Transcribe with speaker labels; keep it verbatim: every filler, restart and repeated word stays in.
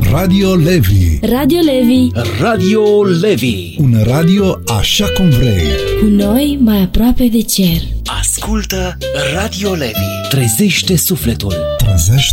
Speaker 1: Radio Levi.
Speaker 2: Radio Levi.
Speaker 3: Radio Levi.
Speaker 1: Un radio așa cum vrei.
Speaker 2: Cu noi mai aproape de cer.
Speaker 3: Ascultă Radio Levi. Trezește sufletul.
Speaker 1: Trezește